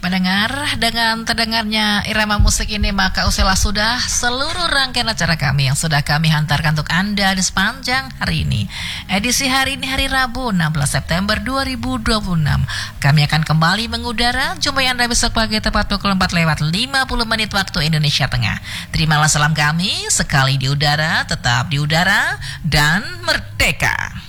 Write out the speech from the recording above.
Pendengar, dengan terdengarnya irama musik ini maka usailah sudah seluruh rangkaian acara kami yang sudah kami hantarkan untuk Anda di sepanjang hari ini. Edisi hari ini hari Rabu 16 September 2026. Kami akan kembali mengudara. Jumpai Anda besok pagi tepat pukul 4:50 menit waktu Indonesia Tengah. Terimalah salam kami, sekali di udara, tetap di udara, dan merdeka.